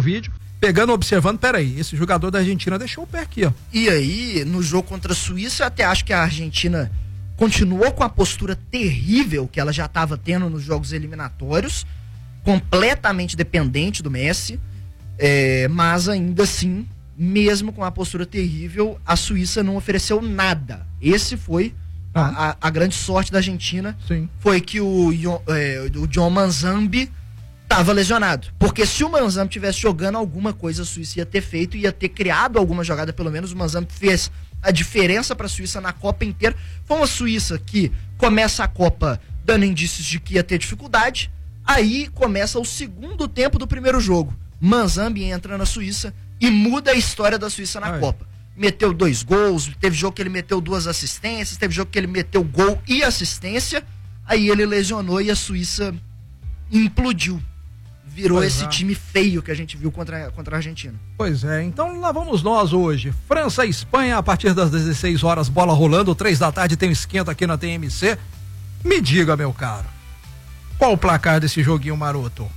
vídeo, pegando, observando, peraí, esse jogador da Argentina deixou o pé aqui, ó. E aí, no jogo contra a Suíça, eu até acho que a Argentina continuou com a postura terrível que ela já estava tendo nos jogos eliminatórios, completamente dependente do Messi, mas ainda assim, mesmo com a postura terrível, a Suíça não ofereceu nada. Esse foi a grande sorte da Argentina. Sim. Foi que o John Manzambi estava lesionado. Porque se o Manzambi estivesse jogando alguma coisa, a Suíça ia ter feito, ia ter criado alguma jogada, pelo menos o Manzambi fez a diferença para a Suíça na Copa inteira. Foi uma Suíça que começa a Copa dando indícios de que ia ter dificuldade, aí começa o segundo tempo do primeiro jogo. Manzambi entra na Suíça e muda a história da Suíça na Copa. Meteu 2 gols, teve jogo que ele meteu 2 assistências, teve jogo que ele meteu gol e assistência, aí ele lesionou e a Suíça implodiu. Virou esse time feio que a gente viu contra a Argentina. Pois é, então lá vamos nós hoje. França e Espanha, a partir das 16 horas, bola rolando, 3 da tarde tem um esquenta aqui na TMC. Me diga, meu caro, qual o placar desse joguinho maroto?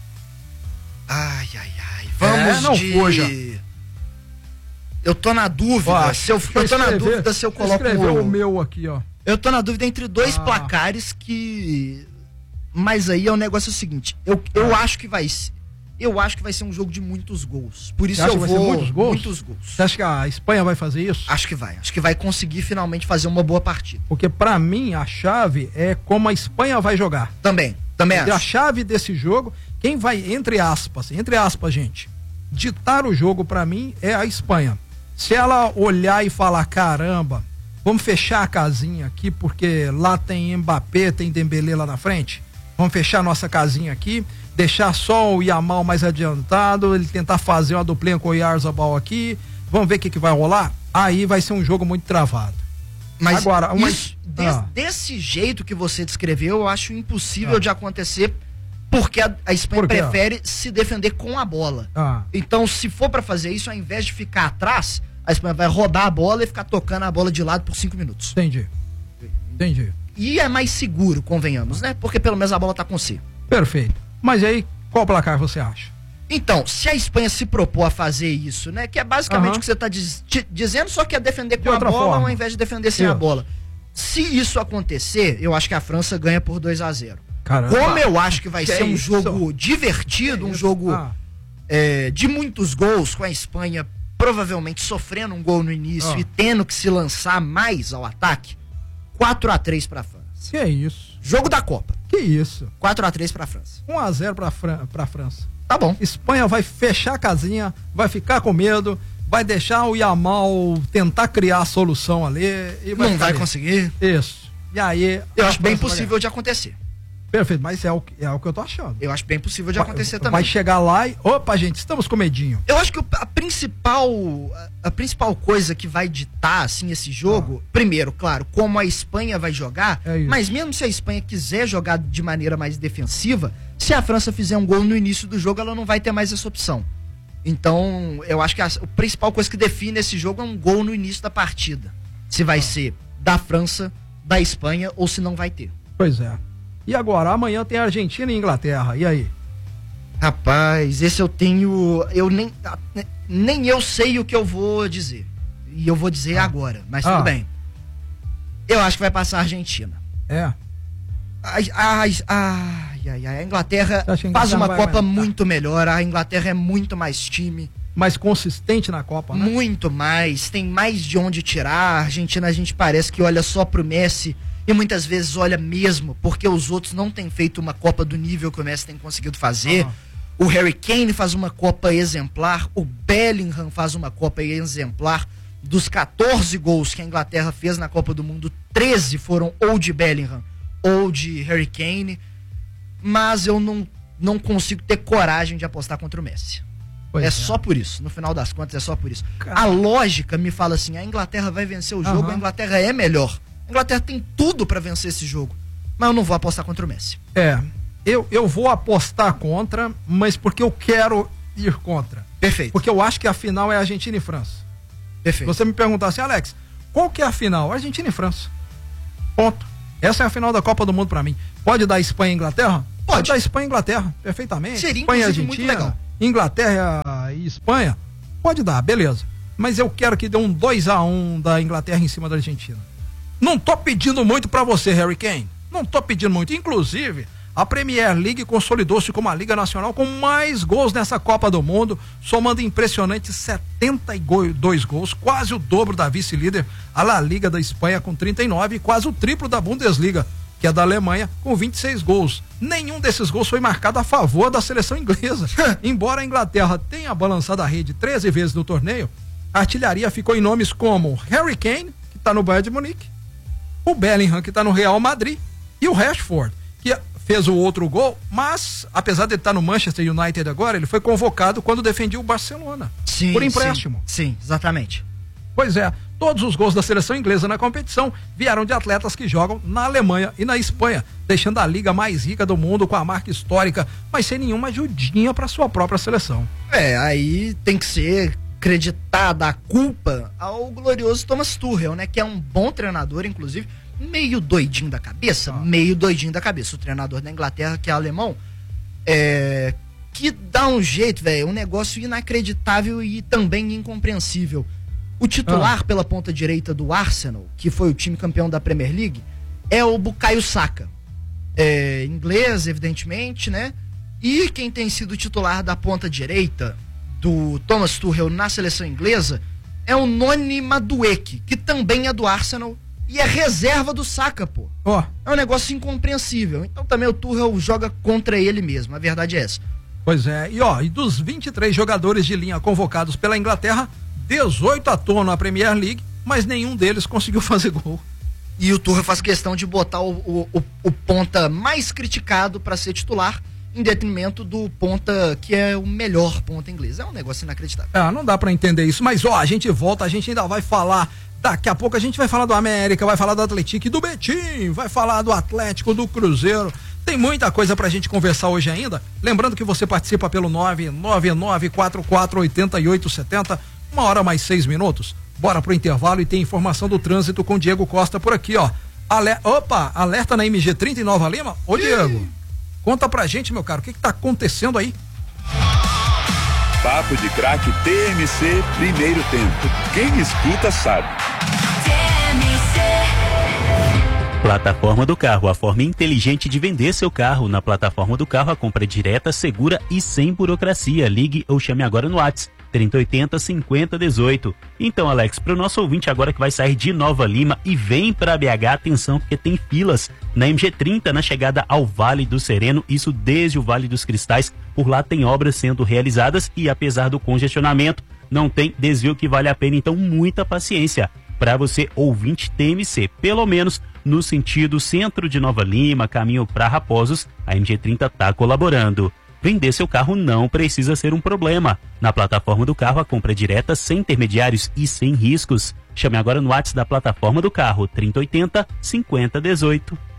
Ai. Vamos fuja. Eu tô na dúvida. Eu tô na dúvida se eu coloco o meu aqui, ó. Eu tô na dúvida entre 2 placares que... Mas aí é o negócio seguinte. Eu acho que vai ser um jogo de muitos gols. Por isso eu vou... Muitos gols? Muitos gols. Você acha que a Espanha vai fazer isso? Acho que vai. Acho que vai conseguir finalmente fazer uma boa partida. Porque pra mim a chave é como a Espanha vai jogar. Também acho. A chave desse jogo, quem vai, entre aspas, gente, ditar o jogo pra mim é a Espanha. Se ela olhar e falar, caramba, vamos fechar a casinha aqui porque lá tem Mbappé, tem Dembélé lá na frente, vamos fechar a nossa casinha aqui, deixar só o Yamal mais adiantado, ele tentar fazer uma duplinha com o Oyarzabal aqui, vamos ver o que vai rolar, aí vai ser um jogo muito travado. Mas agora, desse jeito que você descreveu, eu acho impossível de acontecer, porque a Espanha prefere se defender com a bola. Então, se for pra fazer isso, ao invés de ficar atrás, a Espanha vai rodar a bola e ficar tocando a bola de lado por 5 minutos. Entendi. E é mais seguro, convenhamos, né? Porque pelo menos a bola tá com você. Perfeito. Mas aí, qual placar você acha? Então, se a Espanha se propor a fazer isso, né? Que é basicamente o que você tá dizendo, só que é defender com a bola ao invés de defender sem a bola. Se isso acontecer, eu acho que a França ganha por 2-0. Caramba. Como eu acho que vai ser um jogo divertido, um jogo de muitos gols, com a Espanha provavelmente sofrendo um gol no início e tendo que se lançar mais ao ataque, 4-3 pra França. Que isso? Jogo da Copa. Que isso? 4-3 pra França. 1-0 pra França. Tá bom. Espanha vai fechar a casinha, vai ficar com medo, vai deixar o Yamal tentar criar a solução ali. E não vai conseguir. Isso. E aí... Eu acho bem possível de acontecer. Perfeito, mas é o que eu tô achando. Eu acho bem possível de acontecer também. Vai chegar lá e... Opa, gente, estamos com medinho. Eu acho que a principal coisa que vai ditar, assim, esse jogo, primeiro, claro, como a Espanha vai jogar, mas mesmo se a Espanha quiser jogar de maneira mais defensiva, se a França fizer um gol no início do jogo, ela não vai ter mais essa opção. Então, eu acho que a principal coisa que define esse jogo é um gol no início da partida. Se vai ser da França, da Espanha, ou se não vai ter. Pois é. E agora, amanhã tem Argentina e Inglaterra, e aí? Rapaz, esse eu tenho... Nem eu sei o que eu vou dizer. E eu vou dizer agora, mas tudo bem. Eu acho que vai passar a Argentina. A Inglaterra faz uma Copa muito melhor, a Inglaterra é muito mais time. Mais consistente na Copa, né? Muito mais, tem mais de onde tirar. A Argentina, a gente parece que olha só pro Messi... E muitas vezes olha mesmo, porque os outros não têm feito uma Copa do nível que o Messi tem conseguido fazer. O Harry Kane faz uma Copa exemplar, o Bellingham faz uma Copa exemplar. Dos 14 gols que a Inglaterra fez na Copa do Mundo, 13 foram ou de Bellingham ou de Harry Kane. Mas eu não consigo ter coragem de apostar contra o Messi. Só por isso, no final das contas é só por isso. A lógica me fala assim, a Inglaterra vai vencer o jogo, a Inglaterra é melhor. A Inglaterra tem tudo pra vencer esse jogo, mas eu não vou apostar contra o Messi. Eu vou apostar contra, mas porque eu quero ir contra. Perfeito. Porque eu acho que a final é Argentina e França. Perfeito. Você me perguntar assim, Alex, qual que é a final? Argentina e França. Ponto. Essa é a final da Copa do Mundo pra mim. Pode dar Espanha e Inglaterra? Pode dar Espanha e Inglaterra, perfeitamente. Seria Espanha e Argentina, Argentina, muito legal. Inglaterra e Espanha, pode dar, beleza. Mas eu quero que dê um 2-1 da Inglaterra em cima da Argentina. Não tô pedindo muito pra você, Harry Kane. Não tô pedindo muito. Inclusive, a Premier League consolidou-se como a Liga Nacional com mais gols nessa Copa do Mundo, somando impressionantes 72 gols, quase o dobro da vice-líder, a La Liga da Espanha com 39 e quase o triplo da Bundesliga, que é da Alemanha, com 26 gols. Nenhum desses gols foi marcado a favor da seleção inglesa. Embora a Inglaterra tenha balançado a rede 13 vezes no torneio, a artilharia ficou em nomes como Harry Kane, que está no Bayern de Munique, o Bellingham, que está no Real Madrid, e o Rashford, que fez o outro gol, mas apesar de ele estar no Manchester United agora, ele foi convocado quando defendia o Barcelona, por empréstimo. Sim, exatamente. Pois é, todos os gols da seleção inglesa na competição vieram de atletas que jogam na Alemanha e na Espanha, deixando a liga mais rica do mundo com a marca histórica, mas sem nenhuma ajudinha para sua própria seleção. Aí tem que ser acreditada a culpa ao glorioso Thomas Tuchel, né, que é um bom treinador, inclusive, meio doidinho da cabeça, o treinador da Inglaterra, que é alemão, que dá um jeito, velho, um negócio inacreditável e também incompreensível. O titular pela ponta direita do Arsenal, que foi o time campeão da Premier League, é o Bukayo Saka. Inglês, evidentemente, né? E quem tem sido titular da ponta direita do Thomas Tuchel na seleção inglesa é o Noni Madueke, que também é do Arsenal e é reserva do Saka, pô. É um negócio incompreensível. Então também o Tuchel joga contra ele mesmo, a verdade é essa. Pois é, e dos 23 jogadores de linha convocados pela Inglaterra, 18 atuam na Premier League, mas nenhum deles conseguiu fazer gol. E o Tuchel faz questão de botar o ponta mais criticado para ser titular, em detrimento do ponta que é o melhor ponta inglês. É um negócio inacreditável. Não dá pra entender isso, mas a gente volta, a gente ainda vai falar, daqui a pouco a gente vai falar do América, vai falar do Atlético e do Betim, vai falar do Atlético, do Cruzeiro. Tem muita coisa pra gente conversar hoje ainda. Lembrando que você participa pelo 999448870, 1h mais 6. Bora pro intervalo e tem informação do trânsito com o Diego Costa por aqui, ó. Alerta na MG30 em Nova Lima. Ô, Diego, conta pra gente, meu caro, o que tá acontecendo aí? Papo de Craque TMC, primeiro tempo. Quem escuta sabe. Plataforma do Carro, a forma inteligente de vender seu carro. Na Plataforma do Carro, a compra é direta, segura e sem burocracia. Ligue ou chame agora no WhatsApp 3080-5018. Então, Alex, para o nosso ouvinte agora que vai sair de Nova Lima e vem para BH, atenção, porque tem filas na MG30 na chegada ao Vale do Sereno, isso desde o Vale dos Cristais. Por lá tem obras sendo realizadas e apesar do congestionamento, não tem desvio que vale a pena, então muita paciência. Para você, ouvinte TMC, pelo menos no sentido centro de Nova Lima, caminho para Raposos, a MG30 está colaborando. Vender seu carro não precisa ser um problema. Na Plataforma do Carro, a compra é direta, sem intermediários e sem riscos. Chame agora no WhatsApp da Plataforma do Carro, 3080-5018.